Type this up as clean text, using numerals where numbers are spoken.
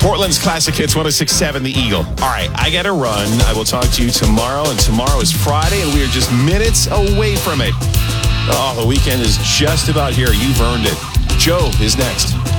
Portland's Classic Hits 106.7 The Eagle. All right, I got to run. I will talk to you tomorrow, and tomorrow is Friday, and we are just minutes away from it. Oh, the weekend is just about here. You've earned it. Joe is next.